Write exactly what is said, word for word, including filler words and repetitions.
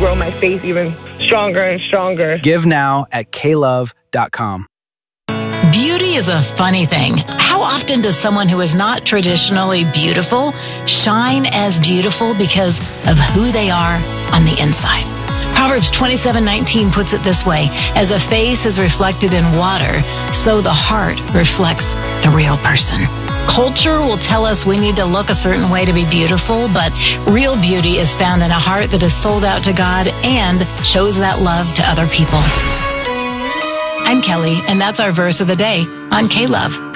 grow my faith even stronger and stronger. Give now at k love dot com. Beauty is a funny thing. How often does someone who is not traditionally beautiful shine as beautiful because of who they are on the inside? Proverbs twenty-seven nineteen puts it this way: as a face is reflected in water, so the heart reflects the real person. Culture will tell us we need to look a certain way to be beautiful, but real beauty is found in a heart that is sold out to God and shows that love to other people. I'm Kelly, and that's our verse of the day on K-Love.